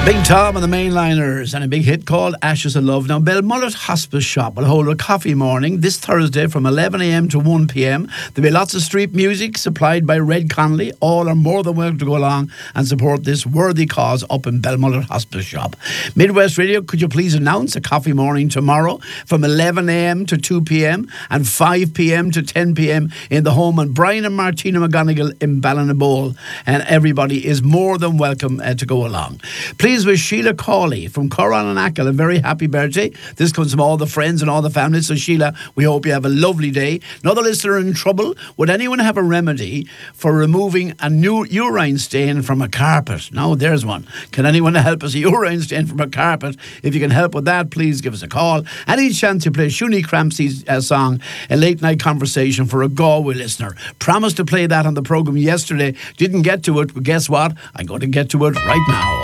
Big Tom and the Mainliners and a big hit called Ashes of Love. Now, Belmullet Hospice Shop will hold a coffee morning this Thursday from 11am to 1pm. There'll be lots of street music supplied by Red Connolly. All are more than welcome to go along and support this worthy cause up in Belmullet Hospice Shop. Midwest Radio, could you please announce a coffee morning tomorrow from 11am to 2pm and 5pm to 10pm in the home on Brian and Martina McGonigal in Ballinabole. And everybody is more than welcome to go along. Please wish Sheila Cawley from Coran and Ackle a very happy birthday. This comes from all the friends and all the families. So Sheila, we hope you have a lovely day. Another listener in trouble. Would anyone have a remedy for removing a new urine stain from a carpet? No, there's one. Can anyone help us? A urine stain from a carpet? If you can help with that, please give us a call. Any chance you play Shuni Crampsey's song, A Late Night Conversation, for a Galway listener. Promised to play that on the programme yesterday. Didn't get to it, but guess what? I'm going to get to it right now.